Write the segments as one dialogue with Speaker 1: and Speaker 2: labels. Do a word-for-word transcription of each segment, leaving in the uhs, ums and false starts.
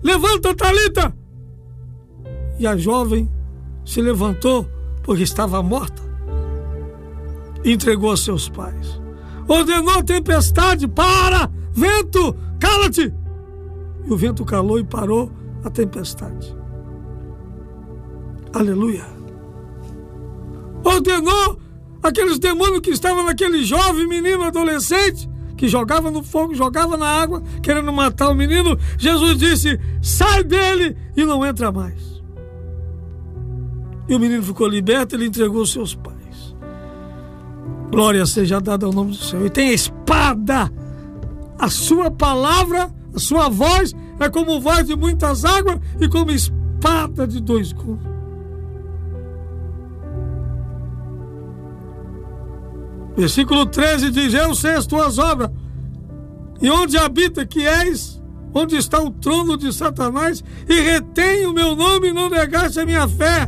Speaker 1: levanta, Talita! E a jovem se levantou, porque estava morta, e entregou a seus pais. Ordenou a tempestade: para, vento, cala-te! E o vento calou e parou a tempestade. Aleluia! Ordenou aqueles demônios que estavam naquele jovem menino adolescente, que jogava no fogo, jogava na água, querendo matar o menino. Jesus disse: sai dele e não entra mais. E o menino ficou liberto, ele entregou os seus pais. Glória seja dada ao nome do Senhor. E tem a espada, a sua palavra, a sua voz é como voz de muitas águas e como espada de dois gumes. Versículo treze diz: eu sei as tuas obras, e onde habita que és, onde está o trono de Satanás, e retém o meu nome e não negaste a minha fé.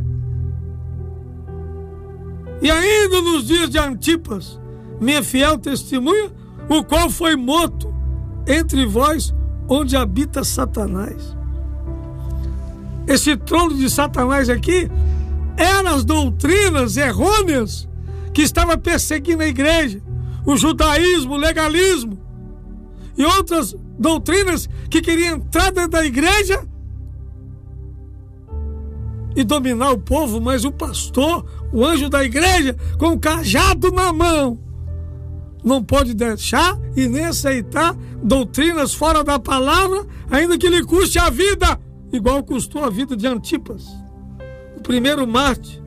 Speaker 1: E ainda nos dias de Antipas, minha fiel testemunha, o qual foi morto entre vós, onde habita Satanás. Esse trono de Satanás aqui eram as doutrinas errôneas que estava perseguindo a igreja, o judaísmo, o legalismo e outras doutrinas que queriam entrar dentro da igreja e dominar o povo. Mas o pastor, o anjo da igreja, com o cajado na mão, não pode deixar e nem aceitar doutrinas fora da palavra, ainda que lhe custe a vida, igual custou a vida de Antipas, o primeiro mártir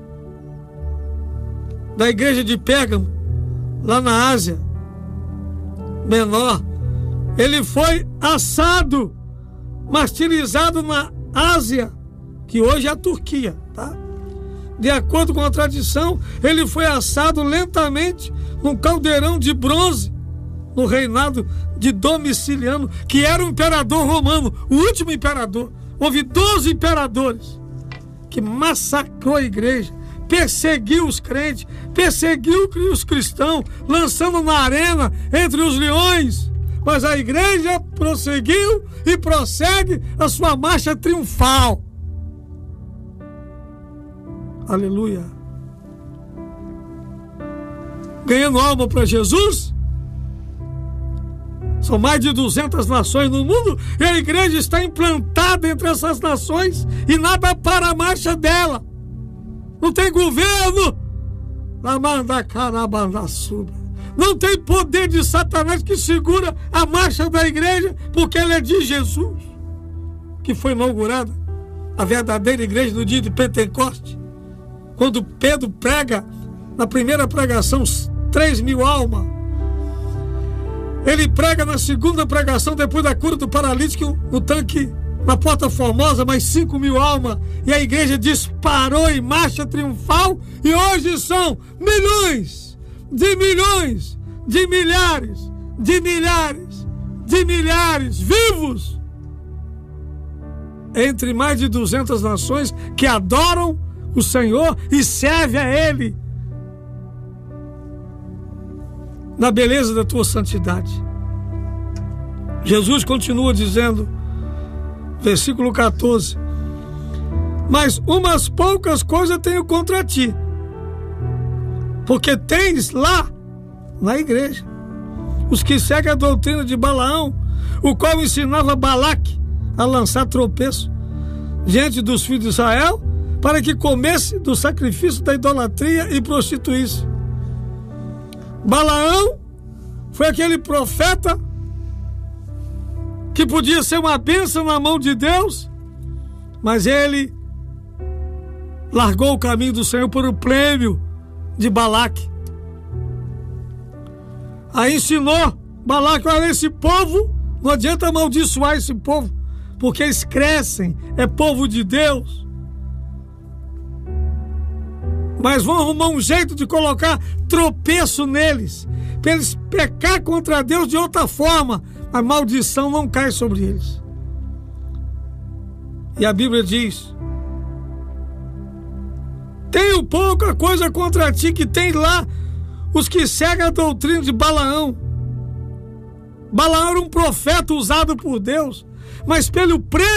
Speaker 1: da igreja de Pérgamo, lá na Ásia Menor. Ele foi assado, martirizado na Ásia, que hoje é a Turquia, tá? De acordo com a tradição, ele foi assado lentamente num caldeirão de bronze no reinado de Domiciano, que era o imperador romano, o último imperador. Houve doze imperadores que massacrou a igreja, perseguiu os crentes, perseguiu os cristãos, lançando na arena entre os leões. Mas a igreja prosseguiu e prossegue a sua marcha triunfal. Aleluia. Ganhando alma para Jesus. São mais de duzentas nações no mundo e a igreja está implantada entre essas nações e nada para a marcha dela. Não tem governo. Não tem poder de Satanás que segura a marcha da igreja, porque ela é de Jesus, que foi inaugurada a verdadeira igreja no dia de Pentecoste, quando Pedro prega na primeira pregação três mil almas. Ele prega na segunda pregação, depois da cura do paralítico no tanque, na Porta Formosa, mais cinco mil almas. E a igreja disparou em marcha triunfal. E hoje são milhões, de milhões, de milhares, de milhares, de milhares vivos entre mais de duzentas nações que adoram o Senhor e servem a Ele na beleza da tua santidade. Jesus continua dizendo, versículo catorze: mas umas poucas coisas tenho contra ti, porque tens lá na igreja os que seguem a doutrina de Balaão, o qual ensinava Balaque a lançar tropeço diante dos filhos de Israel, para que comesse do sacrifício da idolatria e prostituísse. Balaão foi aquele profeta que podia ser uma bênção na mão de Deus, mas ele largou o caminho do Senhor por o prêmio de Balaque. Aí ensinou Balaque: olha, esse povo, não adianta amaldiçoar esse povo, porque eles crescem, é povo de Deus, mas vão arrumar um jeito de colocar tropeço neles, para eles pecar contra Deus de outra forma, a maldição não cai sobre eles. E a Bíblia diz: tenho pouca coisa contra ti, que tem lá os que seguem a doutrina de Balaão. Balaão era um profeta usado por Deus, mas pelo prêmio